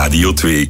Radio 2.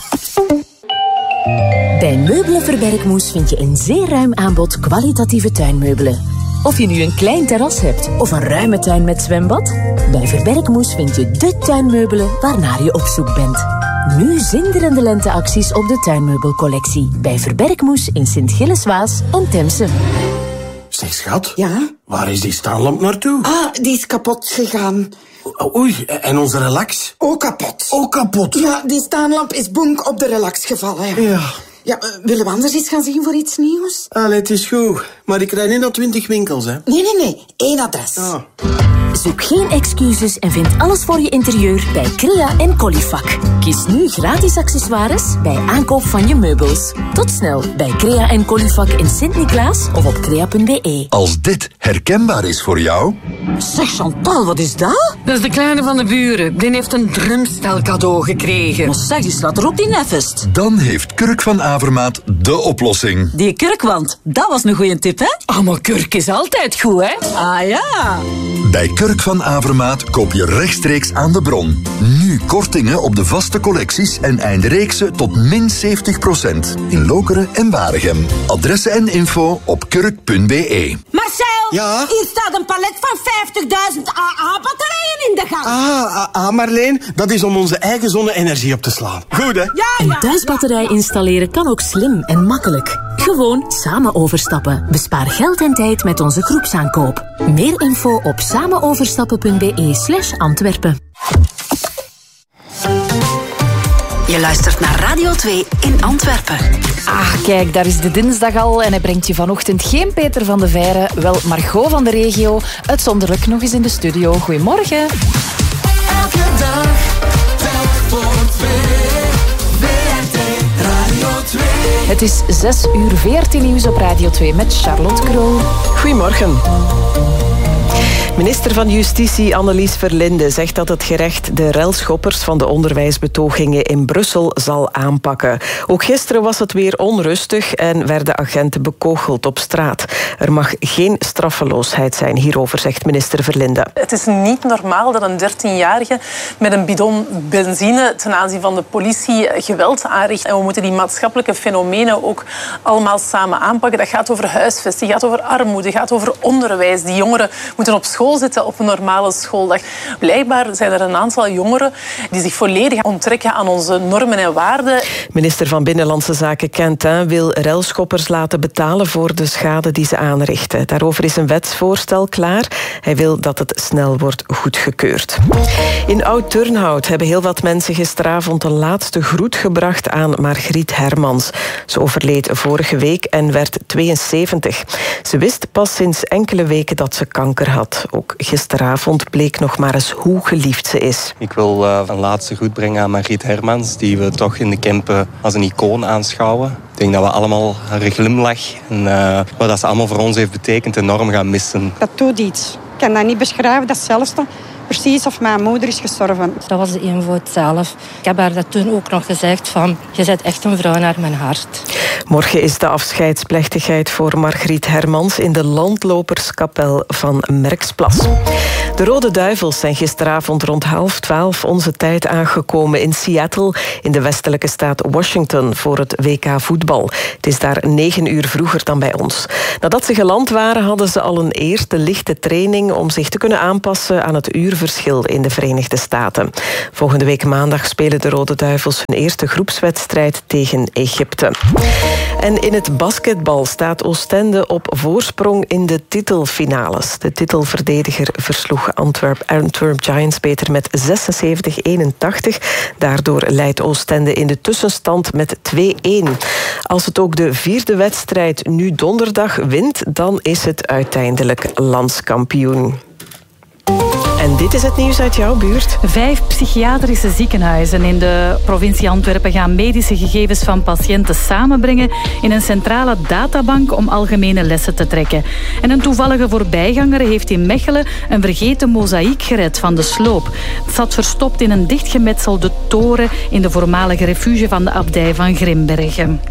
Bij Meubelen Verbergmoes vind je een zeer ruim aanbod kwalitatieve tuinmeubelen. Of je nu een klein terras hebt of een ruime tuin met zwembad, bij Verbergmoes vind je de tuinmeubelen waarnaar je op zoek bent. Nu zinderende lenteacties op de tuinmeubelcollectie bij Verbergmoes in Sint-Gilles-Waas en Temse. Zeg, schat. Ja? Waar is die staanlamp naartoe? Ah, die is kapot gegaan. Oei, en onze relax? Ook kapot. Ook kapot? Ja, die staanlamp is bonk op de relax gevallen. Ja. Ja, willen we anders eens gaan zien voor iets nieuws? Allee, het is goed. Maar ik rijd niet naar 20 winkels, hè. Nee. 1 adres. Ah. Zoek geen excuses en vind alles voor je interieur bij Crea en Colifac. Kies nu gratis accessoires bij aankoop van je meubels. Tot snel bij Crea en Colifac in Sint-Niklaas of op crea.be. Als dit herkenbaar is voor jou... Zeg Chantal, wat is dat? Dat is de kleine van de buren. Die heeft een drumstel cadeau gekregen. Maar zeg, die staat er ook in nefest. Dan heeft Kurk van Avermaat de oplossing. Die kurkwand, dat was een goeie tip, hè? Ah, maar kurk is altijd goed, hè? Ah ja. Bij Kurk van Avermaat koop je rechtstreeks aan de bron. Nu kortingen op de vaste collecties en eindreeksen tot min 70%. In Lokeren en Waregem. Adressen en info op kurk.be. Marcel, Ja? hier staat een palet van 50.000 AA-batterijen in de gang. Marleen, dat is om onze eigen zonne-energie op te slaan. Goed, hè? Een thuisbatterij installeren kan ook slim en makkelijk. Gewoon samen overstappen. Bespaar geld en tijd met onze groepsaankoop. Meer info op samenoverstappen.be/Antwerpen. Je luistert naar Radio 2 in Antwerpen. Ah, kijk, daar is de dinsdag al en hij brengt je vanochtend geen Peter van de Veire, wel Margot van de regio, uitzonderlijk nog eens in de studio. Goedemorgen. Elke dag, telk voor 2. WRT Radio 2. Het is 6:14 nieuws op Radio 2 met Charlotte Krol. Goedemorgen. Minister van Justitie Annelies Verlinde zegt dat het gerecht de relschoppers van de onderwijsbetogingen in Brussel zal aanpakken. Ook gisteren was het weer onrustig en werden agenten bekogeld op straat. Er mag geen straffeloosheid zijn hierover, zegt minister Verlinde. Het is niet normaal dat een 13-jarige met een bidon benzine ten aanzien van de politie geweld aanricht. En we moeten die maatschappelijke fenomenen ook allemaal samen aanpakken. Dat gaat over huisvesting, gaat over armoede, gaat over onderwijs. Die jongeren moeten op school zitten op een normale schooldag. Blijkbaar zijn er een aantal jongeren die zich volledig onttrekken aan onze normen en waarden. Minister van Binnenlandse Zaken Quentin wil relschoppers laten betalen voor de schade die ze aanrichten. Daarover is een wetsvoorstel klaar. Hij wil dat het snel wordt goedgekeurd. In Oud-Turnhout hebben heel wat mensen gisteravond een laatste groet gebracht aan Margriet Hermans. Ze overleed vorige week en werd 72. Ze wist pas sinds enkele weken dat ze kanker had. Ook gisteravond bleek nog maar eens hoe geliefd ze is. Ik wil een laatste groet brengen aan Margriet Hermans, die we toch in de Kempen als een icoon aanschouwen. Ik denk dat we allemaal haar glimlach en wat dat ze allemaal voor ons heeft betekend enorm gaan missen. Dat doet iets. Ik kan dat niet beschrijven, dat is zelfs precies of mijn moeder is gestorven. Dat was de eenvoud zelf. Ik heb haar dat toen ook nog gezegd van, je bent echt een vrouw naar mijn hart. Morgen is de afscheidsplechtigheid voor Margriet Hermans in de Landloperskapel van Merksplas. De Rode Duivels zijn gisteravond rond 11:30 onze tijd aangekomen in Seattle, in de westelijke staat Washington, voor het WK voetbal. Het is daar 9 uur vroeger dan bij ons. Nadat ze geland waren, hadden ze al een eerste lichte training om zich te kunnen aanpassen aan het uurverschil in de Verenigde Staten. Volgende week maandag spelen de Rode Duivels hun eerste groepswedstrijd tegen Egypte. En in het basketbal staat Oostende op voorsprong in de titelfinales. De titelverdediger versloeg Antwerp Giants beter met 76-81. Daardoor leidt Oostende in de tussenstand met 2-1. Als het ook de 4e wedstrijd nu donderdag wint, dan is het uiteindelijk landskampioen. En dit is het nieuws uit jouw buurt. 5 psychiatrische ziekenhuizen in de provincie Antwerpen gaan medische gegevens van patiënten samenbrengen in een centrale databank om algemene lessen te trekken. En een toevallige voorbijganger heeft in Mechelen een vergeten mozaïek gered van de sloop. Het zat verstopt in een dichtgemetselde toren in de voormalige refuge van de abdij van Grimbergen.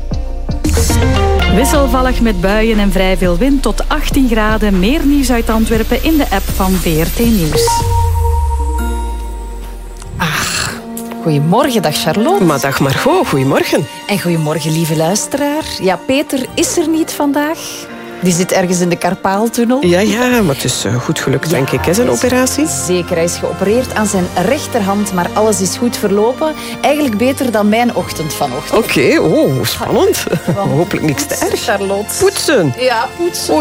Wisselvallig met buien en vrij veel wind tot 18 graden. Meer nieuws uit Antwerpen in de app van VRT Nieuws. Goedemorgen, dag Charlotte. Maar dag Margot, goedemorgen. En goedemorgen, lieve luisteraar. Ja, Peter is er niet vandaag. Die zit ergens in de Karpaaltunnel. Ja, maar het is goed gelukt, denk ik, hè, zijn operatie. Zeker, hij is geopereerd aan zijn rechterhand, maar alles is goed verlopen. Eigenlijk beter dan mijn ochtend vanochtend. Oké, spannend. Hopelijk niks te erg. Charlotte. Poetsen. Ja, poetsen.